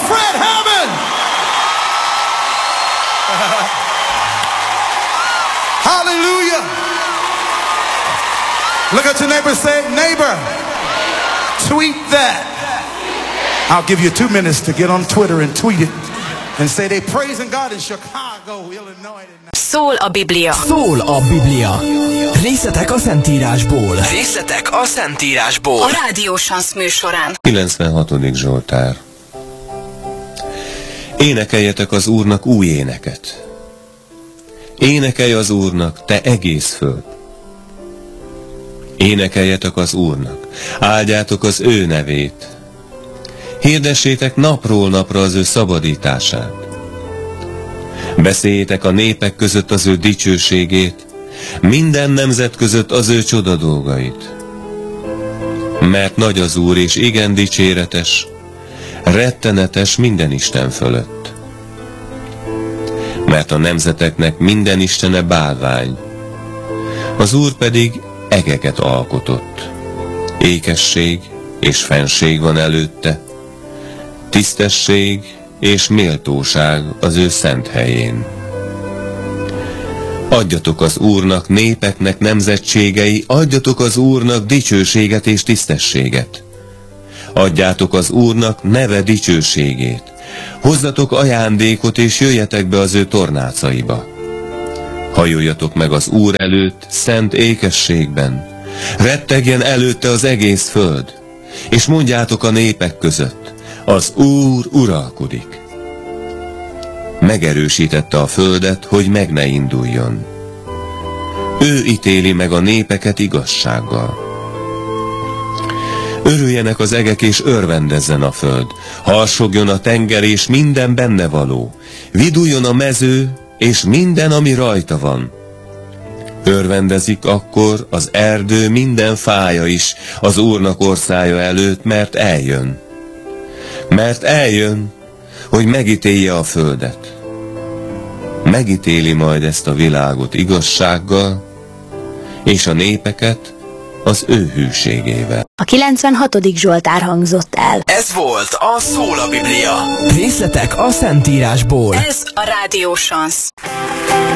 Fred Hammond. Hallelujah. Look at your neighbor, say, neighbor, tweet that. I'll give you 2 minutes to get on Twitter and tweet it and say they praising God in Chicago, Illinois. Szól a Biblia. Szól a Biblia. Részletek a Szentírásból. Részletek a Szentírásból. A Rádió Sansz műsorán. 96. Zsoltár. Énekeljetek az Úrnak új éneket. Énekelj az Úrnak, te egész föld. Énekeljetek az Úrnak, áldjátok az ő nevét. Hirdessétek napról napra az ő szabadítását. Beszéljétek a népek között az ő dicsőségét, minden nemzet között az ő csoda dolgait. Mert nagy az Úr és igen dicséretes, rettenetes minden Isten fölött. Mert a nemzeteknek minden istene bálvány, az Úr pedig egeket alkotott. Ékesség és fenség van előtte, tisztesség és méltóság az ő szent helyén. Adjatok az Úrnak, népeknek, nemzetségei, adjatok az Úrnak dicsőséget és tisztességet. Adjátok az Úrnak neve dicsőségét. Hozzatok ajándékot és jöjjetek be az ő tornácaiba. Hajoljatok meg az Úr előtt szent ékességben. Rettegjen előtte az egész föld, és mondjátok a népek között, az Úr uralkodik. Megerősítette a földet, hogy meg ne induljon. Ő ítéli meg a népeket igazsággal. Örüljenek az egek és örvendezzen a föld, harsogjon a tenger és minden benne való, viduljon a mező és minden, ami rajta van. Örvendezik akkor az erdő minden fája is az Úrnak orszája előtt, mert eljön. Mert eljön, hogy megítélje a földet. Megítéli majd ezt a világot igazsággal, és a népeket az ő hűségével. A 96. Zsoltár hangzott el. Ez volt a Szól a Biblia. Részletek a Szentírásból. Ez a Rádió Sansz.